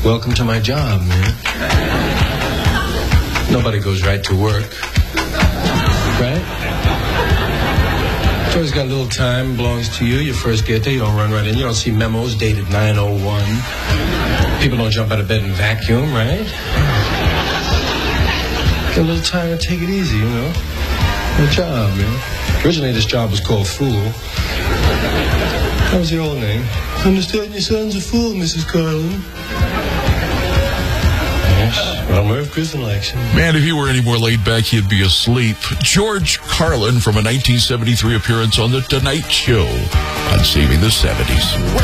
Welcome to my job, man. Nobody goes right to work. Right? It's always got a little time, belongs to you. You first get there, you don't run right in. You don't see memos dated 9:01. People don't jump out of bed and vacuum, right? Get a little time to take it easy, you know. Good job, man. Originally, this job was called Fool. That was the old name. Understand your son's a fool, Mrs. Carlin. Yes, well, Merv Griffin likes him. Man, if he were any more laid back, he'd be asleep. George Carlin from a 1973 appearance on The Tonight Show on Saving the 70s.